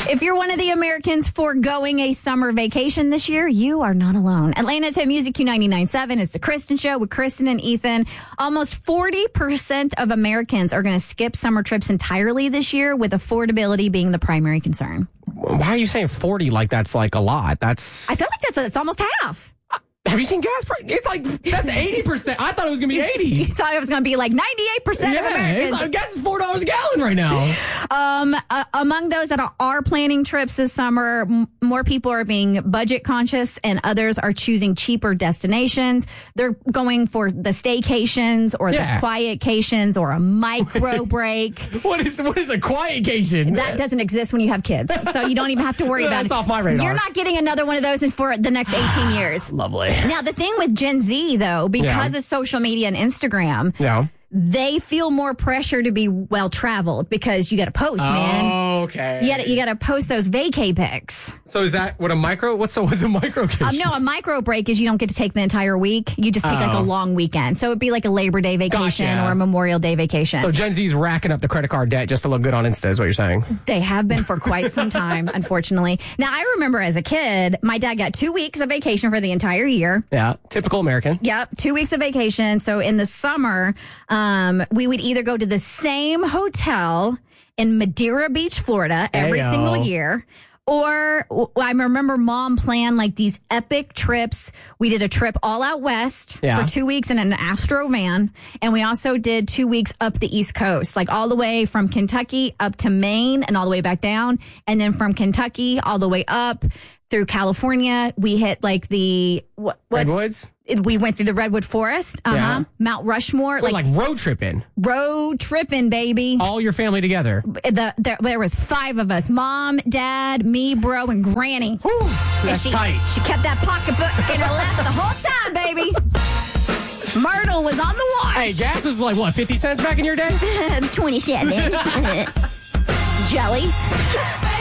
If you're one of the Americans foregoing a summer vacation this year, you are not alone. Atlanta's Hit Music Q99.7. It's the Kristen Show with Kristen and Ethan. Almost 40% of Americans are going to skip summer trips entirely this year, with affordability being the primary concern. Why are you saying 40 like that's like a lot? I feel like that's almost half. Have you seen gas prices? It's like, that's 80%. I thought it was going to be 80. You thought it was going to be like 98% of Americans. It's like, gas is $4 a gallon right now. Among those that are planning trips this summer, more people are being budget conscious and others are choosing cheaper destinations. They're going for the staycations or the quietcations or a micro break. What is a quietcation? That doesn't exist when you have kids, so you don't even have to worry about it. That's off my radar. You're not getting another one of those for the next 18 years. Lovely. Now, the thing with Gen Z, though, because of social media and Instagram, they feel more pressure to be well-traveled because you got to post, man. Okay. You got to post those vacay pics. So is that what a micro? What's a microcation? No, a micro break is you don't get to take the entire week. You just take like a long weekend. So it'd be like a Labor Day vacation or a Memorial Day vacation. So Gen Z's racking up the credit card debt just to look good on Insta is what you're saying? They have been for quite some time, unfortunately. Now, I remember as a kid, my dad got 2 weeks of vacation for the entire year. Yeah, typical American. Yep, 2 weeks of vacation. So in the summer, we would either go to the same hotel in Madeira Beach, Florida every single year. Or I remember Mom planned like these epic trips. We did a trip all out west for 2 weeks in an Astro van. And we also did 2 weeks up the East Coast, like all the way from Kentucky up to Maine and all the way back down. And then from Kentucky all the way up through California. We hit like the Redwoods? We went through the Redwood Forest, Mount Rushmore. Like road tripping. Road tripping, baby. All your family together. There was 5 of us. Mom, Dad, me, bro, and Granny. Whew, that's tight. She kept that pocketbook in her lap the whole time, baby. Myrtle was on the watch. Hey, gas was like, what, 50 cents back in your day? 27. Jelly.